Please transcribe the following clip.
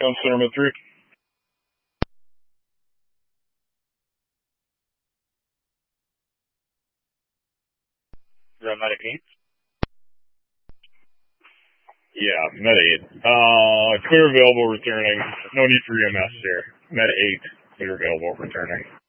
Counselor number 3. You're on Med 8? Yeah, Med 8. Clear available returning. No need for EMS here. Med 8, clear available returning.